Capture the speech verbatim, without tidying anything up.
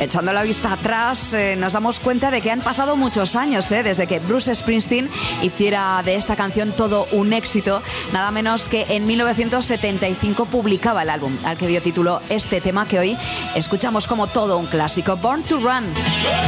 echando la vista atrás, eh, nos damos cuenta de que han pasado muchos años eh, desde que Bruce Springsteen hiciera de esta canción todo un éxito, nada menos que en mil novecientos setenta y cinco publicaba el álbum al que dio título este tema que hoy escuchamos como todo un clásico, Born to Run.